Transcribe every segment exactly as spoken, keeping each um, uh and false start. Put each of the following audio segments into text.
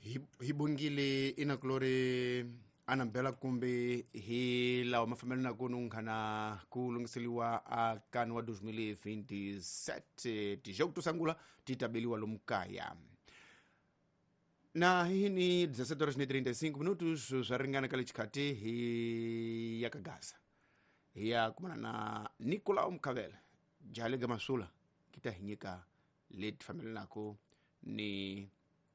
hi bongile ina glori anambela kumbe hi lawa mafambelo na ku nunghana ku lungiseliwa a kanu wa dois mil e vinte e sete tijogo tusangula titabeliwa lomu kaya na hii ni dezessete horas e trinta e cinco minutos swa ringana kale chikhati hi ya kagaza hiya kumana na Nicolau Mkhavela jalega masula kita hinyika leti famelo nako ni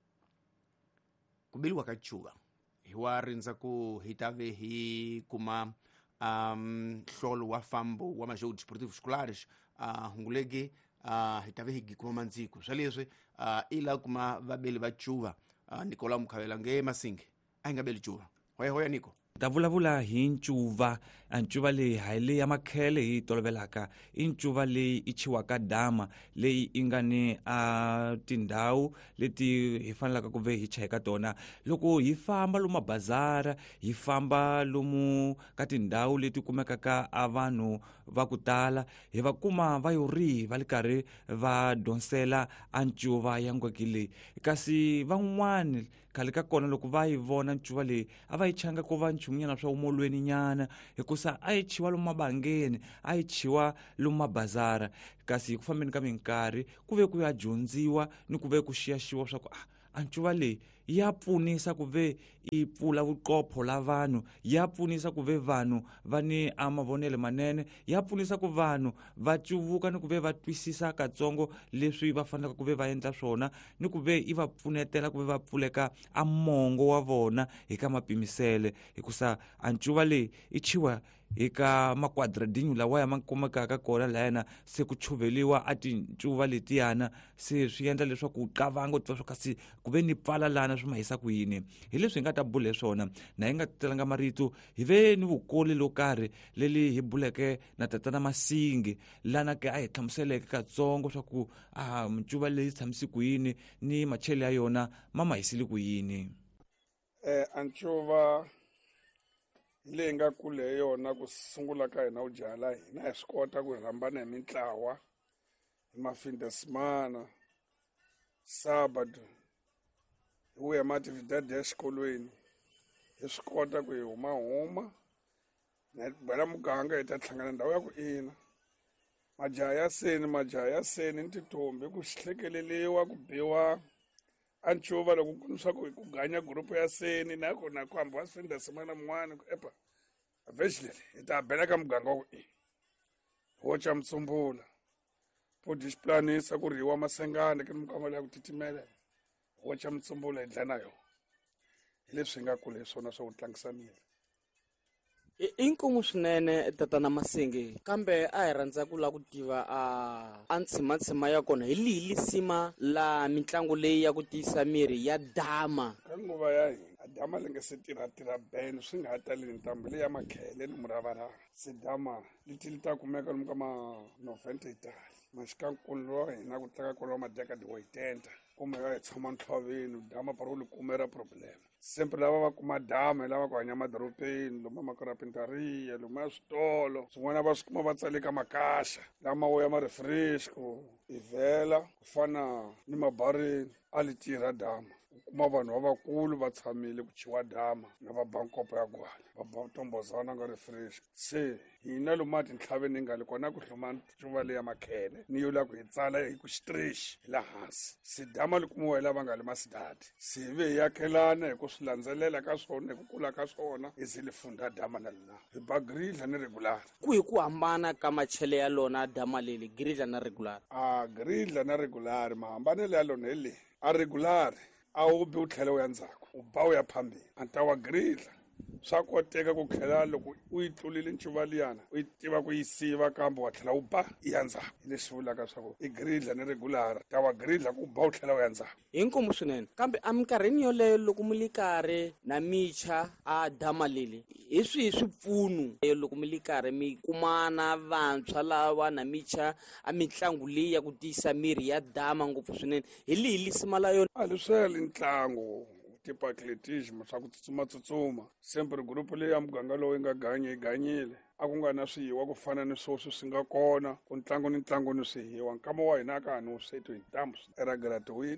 kubeliwa ka chuva hiwa rinza ku hitave hi kuma um hlolo wa fambo wa major desportivos escolares uh, hungulege uh, hitave hi kuma manziko swaleswe uh, ila kuma vabeli va chuva uh, Nicolau Mkhavela nge masinge ayingabeli chuva hoya hoya Nico tavulavula hi ncuva ancuva leyi hayi leyi ya makhele hi tolovelaka i ncuva leyi i chiwaka dama leyi i nga ni a tindhawu leti hi fanelaka ku ve hi cheka tona loko hi famba lomu mabazara hi famba lomu ka tindhawu leti kumekaka a vanhu va ku tala hi va kuma va yori va le karhi va donsela a ncuva ya ngweki leyi kasi van'wani khale ka kona loko va yi vona ncuva leyi a va yi changa ku va nchumunyana swa umolweni nyana hikusa a yi chiwa lomu mabangeni a yi chiwa lomu mabazara kasi ku fambeni ka minkarhi ku ve ku ya dyondziwa ni ku ve ku xiyaxiwa swa ku ah ancuva leyi ya pfunisa ku ve i pfula vuqopho la vanhu ya pfunisa ku ve vanhu va ni a mavonele manene ya pfunisa ku vanhu va cuvuka ni ku ve va twisisa katsongo leswi va fanelaka ku ve va endla swona ni ku ve i va pfunetela ku ve va pfuleka a mongo wa vona eka mapimisele hikusa ancuva leyi i chiwa eka makwadradinyu lawa ya ma kumekaka kona layana se ku chuveliwa a tincuva letiyana se swi endla leswaku qavanga u twa swo kasi ku ve ni pfala lana swi ma hisa ku yini hi leswi hi nga ta bule swona na hi nga telanga marito hi ve ni vukoli lo karhi leli hi buleke na tatana Masingi lana ke a hi hlamuseleke katsongo swa ku a ncuva leyi tshamisi ku yini ni machele ya yona ma ma hisile ku yini eh ancuva leyi nga kule yona ku sungula ka hina u jala hina hi swi kota ku rhambana hi mintlawa hi mafindesimana sabado hi vuya mativhidade ya xikolweni hi swi kota ku hi humahuma na hi bela muganga hi ta tlhangana ndhawu ya ku ina majaha ya seni majaha ya seni ni titombi ku xihlekeleliwa ku biwa ancuva loko ku swa ku ku ganya grupu ya seni na ku na ku hamba senda semana mun'wana ku epa eventually hi ta bela ka muganga ku i hocha mtsumbula podi xiplanisa ku riwa masengane ke mukama la ku titimela hocha mtsumbula hi dlana yo hi leswi nga kule swona swo tlangisa miri inkomu swinene tatana Masingi kambe a hi rhandza ku la ku tiva a a ntshima-ntshima ya kona hi lihi lisima la mitlangu leyi ya ku tiyisa miri ya dama ka nguva ya hina dama li nga se tirha-tirha bene swi nga ha talini ntambu leyi ya makhele ni muravarava se dama leti li ta kumeka lomu ka manovhenta hi tali maxikankulu wa hina ku tlanga kolo wa madyakadi wa hi tenta kumbe va hi tshama ntlhwaveni dama paro li kumera problem sempre lava va kuma dama lava ku hanya madorobeni lomu makarapentariya lomu ya switolo swin'wana va swi kuma va tsale ka makasha lama wo ya marefresh ku hi vhela ku fana ni mabareni a li tirha dama u kuma vanhu lavakulu va tshamile ku chiwa dama na va bankopo ya gwala va ba tombozana nga refresh se hina lomu a tintlhaveni hi nga li kona ku hluma ncuva leyi ya makhele ni yo la ku hi tsala hi ku xitreshi hi la hansi se dama li kumiwa hi lava nga li masidadi se hi ve hi yakhelana hi ku swi landzelela ka swona hi ku kula ka swona hi ze li funda dama na lina hi ba gridla ni regular ku hi ku hambana ka machele ya lona dama leli gridla na regular a gridla na regular mahambanelo ya lona hi leyi a regular a wu bi u tlhela u ya ndzhaku u ba u ya phambili anta wa gridla swa koteka ku khela loko u yi tlulile ncuva liyana u yi tiva ku yi siva kambe wa tlhela u ba i ya ndzhaku hi leswi vulaka swa ku i gridla ni regular ta wa gridla ku ba u tlhela u ya ndzhaku inkomu swinene kambe a minkarhini yoleyo loko mi li karhi na micha a dama leli hi swihi swipfuno loko mi li karhi mi kumana vantshwa lava na micha a mitlangu leyi ya ku tiyisa miri ya dama ngopfu swinene hi lihi lisima la yona a lesweli ntlangu tipo atletismo swa ku tsutsumatsutsuma sempre grupu leyi ya muganga lowu yi nga ganyi yi ganyile a ku nga na swihiwa ku fana ni swoswi swi nga kona ku ntlangu ni ntlangu ni swihiwa nkama wa hina ka hanyi wu sweti hi ntambu era graduate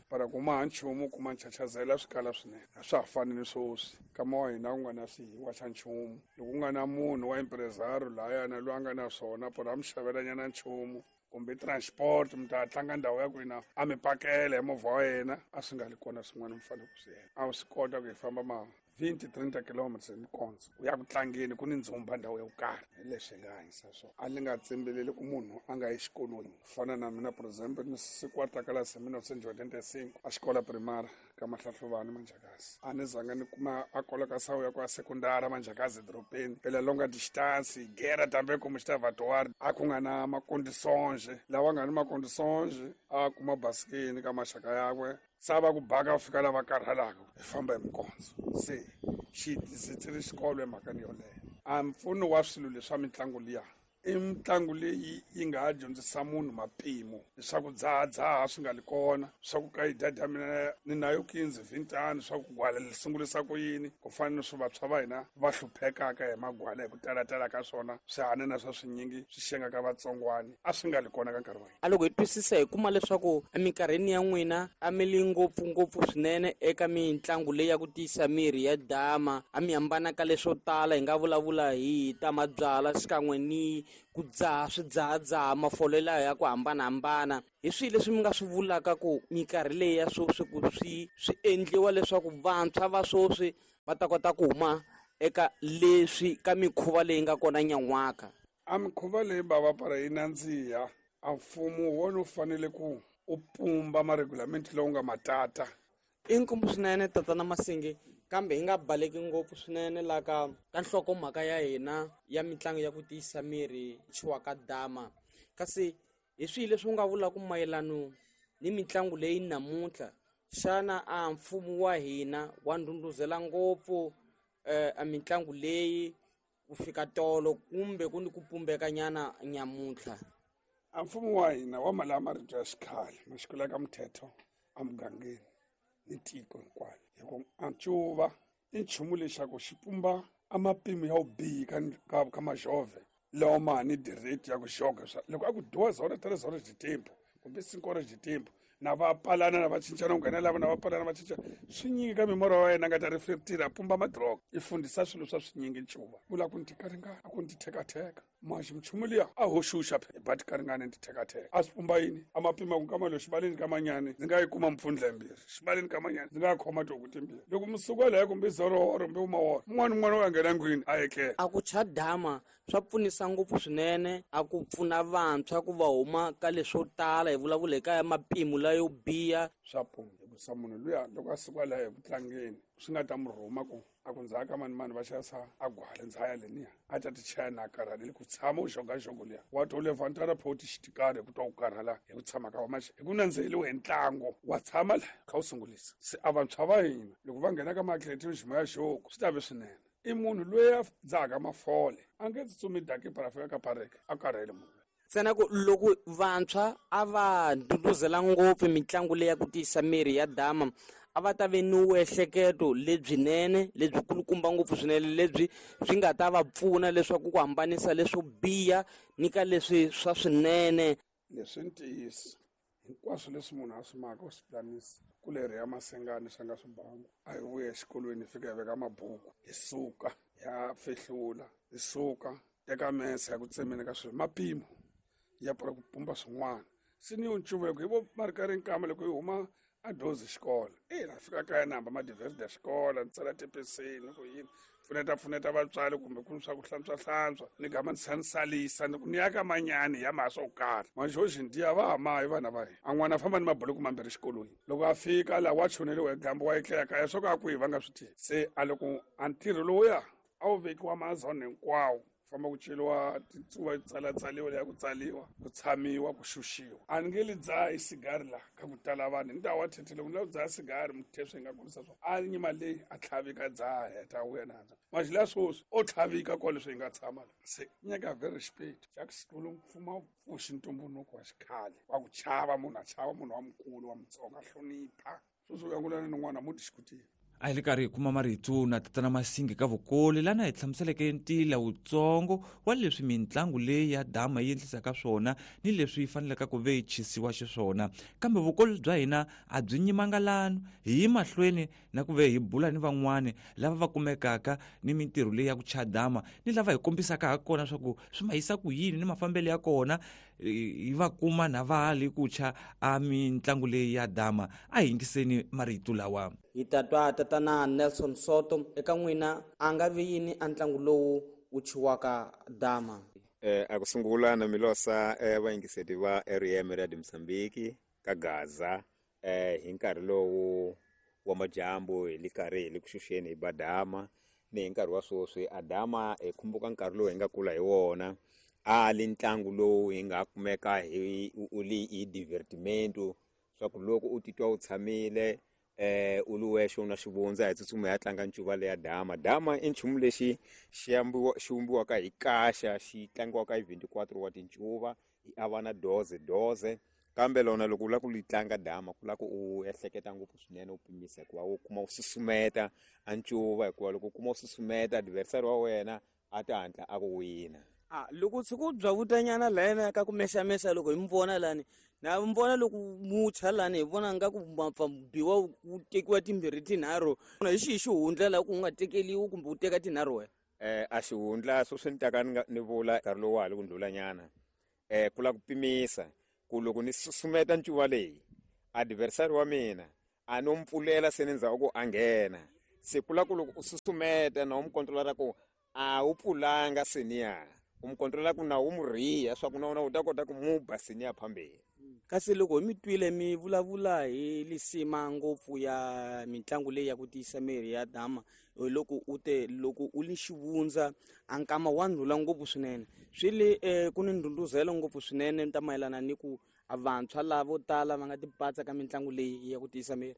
para kuma nchumu kuma nchachazela swikala swinene a swa ha fani ni swoswi kama wa hina ku nga na swihiwa xa nchumu loko ku nga na munhu wa impresario layana loyi a nga na swona para mi xavelanyana nchumu kumbe transport mi ta tlanga ndhawu ya ku hina a mi pakela hi movha wa yena a swi nga li kona swin'wana mi fanele ku swi yena a swi kota ku hi famba ma twenty thirty kilometers hi mikondzo u ya ku tlangeni ku ni ndzumba ndhawu ya ku karhi hi leswi hi nga hanyisa swona a ni nga tshembeleli ku munhu a nga yi xikolweni ku fana na mina for example ni siku wa takalasi hi mina Saint Jordan de cinco a xikola primary ka Mahlahluvani Manjakazi a ni zanga ni kuma a kola ka sawu ya ku a sekundara Manjakazi edorobeni pela longa distance gera tambe como estava toar a ku nga na makondisonje lawa nga ni makondisonje a kuma basikini ka maxaka yakwe sava ku baka fika lava karhalaka hi famba hi mikondzo se xi ri xikolo emakani yoleyo a mpfuno wa swilo leswa mitlangu liya i mitlangu leyi yi nga ha dyondzisa munhu mapimo leswaku dzahadzaha swi nga li kona swa ku ka yi dada mina ni nayo quinze vintani swa ku gwala li sungulisa ku yini ku fana ni swivantshwa va hina va hluphekaka hi magwala hi ku talatala ka swona swihani na swa swinyingi swi xengaka vatsongwani a swi nga li kona ka nkarhi wa hina a loko hi twisisa hi kuma leswaku eminkarhini ya n'wina a mi li ngopfungopfu swinene eka mitlangu leyi ya ku tiyisa miri ya dama a mi hambana ka leswo tala hi nga vulavula hi ta mabyala xikan'we ni ku dzaha swidzahadzaha mafolelo ya ku hambanahambana hi swihi leswi mi nga swi vulaka ku minkarhi leyi ya swoswi ku swi swi endliwa leswaku vantshwa va swoswi va ta kota ku huma eka leswi ka mikhuva leyi nga kona nyan'waka a mikhuva leyi bava para yi nandziha a mfumo wona u fanele ku u pumba maregulamenti lowu nga matata inkombo swinene tatana Masingi kambe hi nga baleki ngopfu swinene la ka ka nhlokomhaka ya hina ya mitlangu ya ku tiyisa miri chiwaka dama kasi hi swihi leswi u nga vula ku mayelano ni mitlangu leyi namuntlha xana a mfumo wa hina wa ndhundhuzela ngopfu eh, a mitlangu leyi ku fika tolo kumbe ku ni ku pumbeka nyana nyamuntlha a mfumo wa hina wa malama marito ya xikhale maxikula ka mthetho a mugangeni ni tiko hinkwalo hikuva a ncuva i nchumu lexaku xi pumba a mapimo ya vubihi ka ka maxove lawa ma ni direct ya ku xoga swa loko a ku duwa zona tres horas de tempo kumbe cinco horas de tempo na va palana na va cincana ku nghena lava na va palana va cincana swi nyingi ka mimora wa yena nga ta reflectira a pumba madroga i fundisa swilo swa swinyingi ncuva vula ku ni tikaringana a ku ni tithekatheka maxi mchumu liya a hoxuxa ba tikaringana ni tithekatheka a swi pumba yini a mapima ku kama lo xibaleni ka manyani ndzi nga yi kuma mpfundla yimbirhi xibaleni ka manyani ndzi nga ya khoma tihuku timbirhi loko misuku alaya kumbe zorohoro mbe umaworo un'wana un'wana wa nghena ndlwini a ekela a ku chadama swa pfunisa ngopfu swinene a ku pfuna vantshwa ku va huma ka leswo tala hi vulavula eka ya mapimo layo biha swa pfuna hikusa munhu luya loko a suka laya hi ku tlangeni swi nga ta mi rhuma ku a ku ndzhaka mani mani va xavisa a gwale ndzhaya leniya a ta ti chaya na karhaleli ku tshama u xogaxogo liya wa to levantara photi xitikari hi ku twa ku karhala hi ku tshama ka wamaxa hi ku nandziheliwe hi ntlangu wa tshama la kha u sungulisa se a vantshwa va hina loko va nghena ka maatletin ximo ya xoku swi ta ve swinene i munhu loyi a dzahaka mafole a nge tsutsumi daki para fika ka pareke a karhele munhu ntsena ku loko vantshwa a va ndhundhuzela ngopfu mitlangu leyi ya ku tiyisa miri ya dama a va ta ve ni uehleketo lebyinene lebyi kulukumba ngopfu swinene lebyi byi nga ta va pfuna leswaku ku hambanisa leswo biha ni ka leswi swa swinene leswi ntiyiso hinkwaswo leswi munhu a swi maka u swi planisa ku leri ya masengani swi nga swibangu a hi vuya exikolweni hi fika hi veka mabuku hi suka ya fehlula hi suka eka mesa ya ku tsemeni ka swilo mapimo ya para ku pumba swin'wana se ni yo ncuveko hi vo ma ri karhi nkama loko hi huma a dozi xikola ina fika kaya ni hamba madiverida xikola ni tsala tipeseni ku yini pfuneta pfuneta vatswari kumbe ku swa ku hlantswa hlantswa ni gama ni tsha ni salisa ni ku ni ya ka manyani ya maha swo karhi maxoxi ndiya va hamayi vana va hina a n'wana a famba ni mabuluku mambirhi xikolweni loko a fika laha wa choneliwe gambo wa etleya kaya swo ka a kwihi va nga swi tivi se a loko a ntirho lowuya a wu vekiwa mazone hinkwawo famba ku celiwa titsuva tsalatsaliwa leya ku tsaliwa ku tshamiwa ku xuxiwa a ni nge li dzaha isigari laha ka ku tala vanhu ni ta wa thethele ku ni la ku dzaha sigari muthe swi nga kulisa swona a nyima leyi a tlhavika dzaha heta wuya nanza maxi leya swoswi o tlhavika kwa leswi hi nga tshama la se nyaka very respect xa ku xikolo mfuma u xintumbuluko wa xikhale wa ku chava munhu a chava munhu wa mukulu wa mutsonga a hlonipha sweswi u yangulana ni n'wana muti xikutini a hi le karhi hi kuma marito na tatana Masingi ka Vukoli lana hi hlamuseleke ntila wutsongo wa leswi mitlangu leyi ya dama yi endlisaka swona ni leswi yi faneleka ku ve yi chisiwa xiswona kambe vukoli bya hina a byi nyimangalano hi mahlweni na ku ve hi bula ni van'wani lava va kumekaka ni mintirho leyi ya ku cha dama ni lava hi kombisaka ha kona swa ku swi ma yisa ku yini ni mafambelo ya kona hi va kuma na vahali ku cha a mitlangu leyi ya dama a hi yingiseni marito lawa. Hi ta twa tatana Nelson Soto eka n'wina a nga vi yini a ntlangu lowu wu chiwaka dama. Eh a ku sungula na milosa eh vayingiseti va R E M Radio Mozambique ka Gaza eh hi nkarhi lowu wa majambu hi li karhi hi li ku xuxeni hi badama ni hi nkarhi wa swoswi adama hi khumbuka nkarhi lowu hi nga kula hi wona a li ntlangu lowu hi nga kumeka hi u li hi divertimento swa ku loko u titwa u tshamile eh uluwesho na xivundza hi tsutsuma ya tlanga ncuva leya dama dama i nchumu lexi xiyambiwa xiumbiwa ka hi kaxa xi tlangiwa ka hi twenty-four wa tincuva hi avana doze doze kambe lona loko u la ku li tlanga dama ku la ku u ehleketa ngopfu swinene u pimisa ku va u kuma u susumeta a ncuva hikuva loko u kuma u susumeta adversary wa wena a ta hatla a ku wina. Ah loko tshiku bya vutanyana lana ka ku meshamesa loko hi mvona lani na mvona loko mucha lani hi vona nga ku mapfambiwa ku tekiwa timbirhi tinharhu hi xi xi hundlela ku nga tekeliwi kumbe u teka tinharhu wena. Eh a xihundla swo swi ntaka ni vula nkarhi lowu hali ku ndlula nyana eh ku la ku pimisa ku loko ni susumeta ncuva leyi adversary wa mina a no mpfulela se ni ndzhaku ku a nghena se ku la ku loko u susumeta na u controller ku a u pfulanga senior um controller ku na u muriya swa ku na u ta kota ku muba senior phambili. Kasi loko mi twile mi vulavula hi lisima ngopfu ya mitlangu leyi ya ku tiyisa miri ya dama loko u te loko u li xivundza a nkama wa ndlula ngopfu swinene swi li eh, ku ni ndhundhuzelo ngopfu swinene ta mayelana ni ku vantshwa lavo tala va nga tipatsa ka mitlangu leyi ya ku tiyisa miri.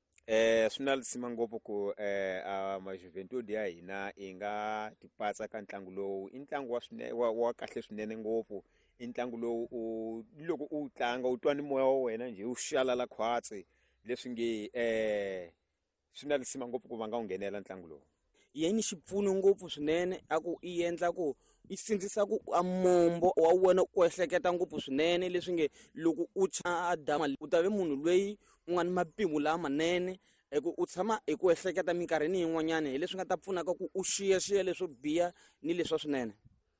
Eh swi na lisima ngopfu ku eh a ma juventude ya hina i nga tipatsa ka ntlangu lowu i ntlangu wa swinene wa, wa kahle swinene ngopfu i ntlangu lowu u loko u tlanga u twa ni moya wa wena nje u xalala khwatsi leswi nge eh swi na lisima ngopfu ku va nga u nghenela ntlangu lowu. Yini xipfuno ngopfu swinene a ku i endla ku i sindzisa ku a mombo wa wena ku ehleketa ngopfu swinene leswi nge loko u cha dama u ta ve munhu loyi u nga ni mapimbu lamanene eku u tshama hi ku ehleketa minkarhini yin'wanyana hi leswi nga ta pfunaka ku u xiyaxiya leswo biha ni leswa swinene.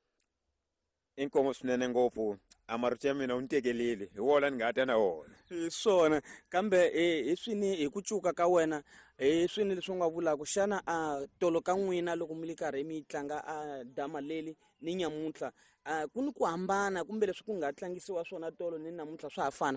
Inkomo swinene ngopfu amarito ya mina u ni tekelile hi wona ni nga ta na wona. Hi swona kambe hi swini hi ku cuka ka wena hi swini leswi nga vulaka xana a tolo ka n'wina loko mi li karhi mi tlanga a dama leli ni nyamuntlha ku ni ku hambana kumbe leswi ku nga tlangisiwa swona tolo ni namuntlha swa ha fana.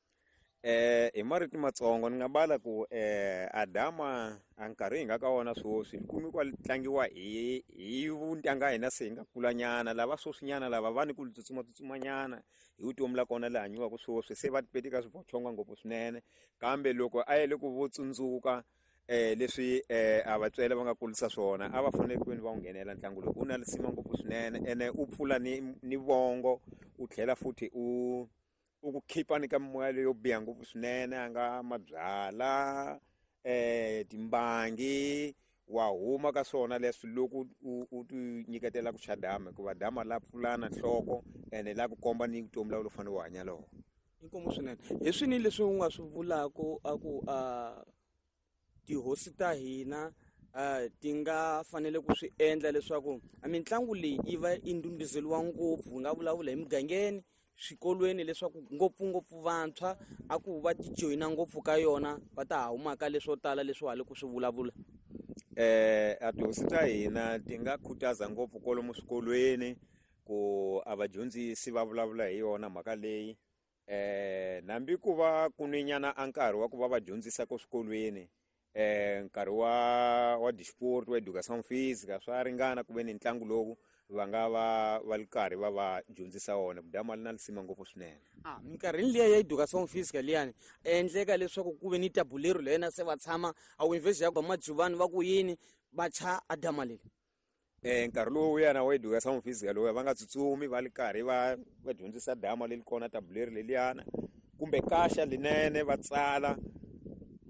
Eh hi marito matsongo ni nga bala ku eh adama a nkarhi hi nga ka wona swoswi kumi kwa tlangiwa hi hi vuntanga hina se hi nga kulanyana lava swoswinyana lava va ni ku tsutsuma tsutsumanyana hi vutomi la kona la hanyiwa ku swoswi se va tipetika swivochonga ngopfu swinene kambe loko a yele ku vo tsundzuka eh leswi eh a vatswele va nga kulisa swona a va fanele ku va nghenela ntlangu lowu u na lisima ngopfu swinene ene u pfula ni ni vongo u tlhela futhi u u ku khipa ni ka moya leyo biha ngopfu swinene a nga mabyala eh timbangi wa huma ka swona leswi loko u ti nyiketela ku chadama hikuva dama la pfulana nhloko ene la ku komba ni vutomi la u fanele u hanya lowo. Inkomo swinene hi swini leswi u nga swi vulaka a ku a tihosi ta hina uh ti nga fanele ku swi endla leswaku a mitlangu leyi yi va yi ndunduzeliwa ngopfu nga vulavula hi mugangeni swikolweni leswaku ngopfungopfu vantshwa a ku va ti joyina ngopfu ka yona va ta humaka leswo tala leswi hale ku swi vulavula. Eh a tihosi ta hina ti nga khutaza ngopfu kolomo swikolweni ku a vadyondzisi va vulavula hi yona mhaka leyi eh nambi ku va ku ni nyana a nkarhi wa ku va va dyondzisa ko swikolweni eh nkarhi wa wa disport wa education physics swa ringana ku ve ni ntlangu lowu va nga va va li karhi va va dyondzisa wona ku dama li na lisima ngopfu swinene. Ah minkarhini liya ya education physics liyani endleka leswaku ku ve ni tabulero lena se va tshama a university ya ku majuvani va ku yini va cha adama leli. Eh nkarhi lowu yana wa education physics lowu va nga tsutsumi va li karhi va va dyondzisa dama leli kona tabulero leliyana kumbe kaxa linene va tsala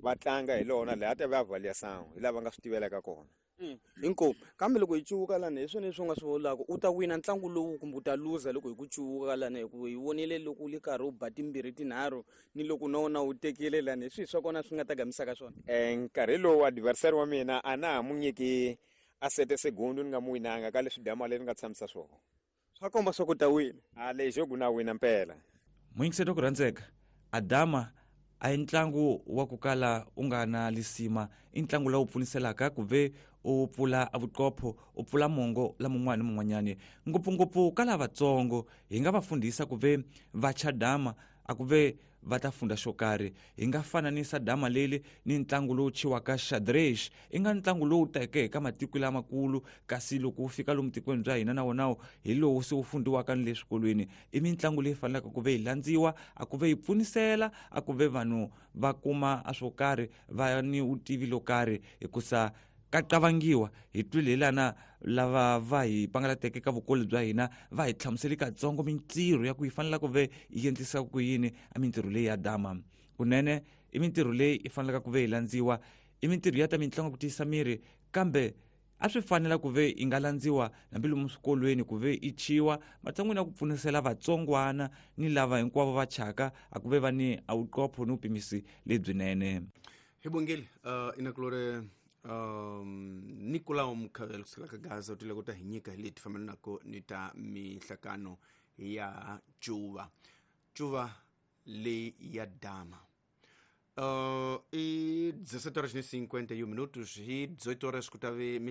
va tlanga hi lona leha ta va valia sangu hi lava nga swi tivelaka kona. Inkomu kambe loko hi cuvuka lana hi swona leswi u nga swi vulaka u ta wina ntlangu lowu kumbe u ta luza loko hi ku cuvuka lana hi ku hi vonile loko u li karhi u ba timbirhi tinharhu ni loko na wona u tekile lana hi swihi swa kona swi nga ta gamisaka swona. Um nkarhi lowu adversary wa mina a na ha mu nyiki a sete segundu ni nga mu winanga ka leswi dama leri nga tshamisa swona. Swa komba swa ku ta wina. A lexo ku na wina mpela. Muyingiseri ku rhandzeka, Adama a hi ntlangu wa ku kala u nga na lisima, i ntlangu lawu pfuniselaka ku ve u pfula a vuqopho u pfula mongo la mun'wana ni mun'wanyani ngopfungopfu ka lavatsongo. Hi nga va fundhisa ku ve va cha dama a ku ve va ta funda xo karhi. Hi nga fananisa dama leli ni ntlangu lowu chiwaka xadrex, i nga ntlangu lowu teke eka matiko lamakulu, kasi loko wu fika lomu tikweni bya hina na wonawo hi lowu se wu fundiwaka ni le swikolweni. I mitlangu leyi fanelaka ku ve yi landziwa, a ku ve yi pfunisela, a ku ve vanhu va kuma a swo karhi, va ni utivi lo karhi hikusa ka qavangiwa hi twilelana lava va hi pangalateke ka vukoli bya hina va hi tlhamuseli katsongo mintirho ya ku hi fanela ku ve yi endlisa ku yini a mintirho leyi ya dama. Kunene i mintirho leyi i fanelaka ku ve yi landziwa, i mintirho ya ta mitlangu ku tiyisa miri, kambe a swi fanela ku ve yi nga landziwa hambi lomu swikolweni ku ve i chiwa matsongweni ya ku pfunisela vatsongwana ni lava hinkwavo va chaka a ku ve va ni a vuqopho ni vupimisi lebyinene. Hi bongeli uh, inakulore um Nicolau Mukhavela kusukela ka Gaza u tile ku ta hi nyika hi leti fambelanaka ni ta mihlakano ya cuva cuva leyi ya dama. Uh, e dezessete horas e cinquenta e um minutos e dezoito horas escutava